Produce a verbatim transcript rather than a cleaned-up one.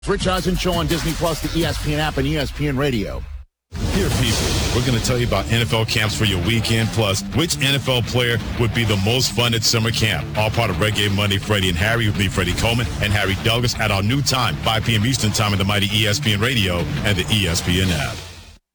Rich Eisen Show on Disney Plus, the E S P N app, and E S P N Radio. Here, people, we're going to tell you about N F L camps for your weekend, plus which N F L player would be the most fun at summer camp. All part of Reggae Monday, Freddie and Harry with me, Freddie Coleman, and Harry Douglas at our new time, five p.m. Eastern time on the mighty E S P N Radio and the E S P N app.